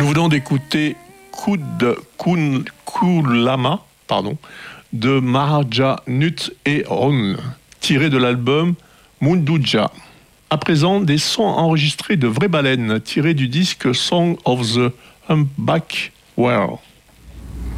venons d'écouter Kulama, de Mahaja Nut et Ron, tiré de l'album Munduja. À présent, des sons enregistrés de vraies baleines, tirés du disque Song of the Humpback Whale.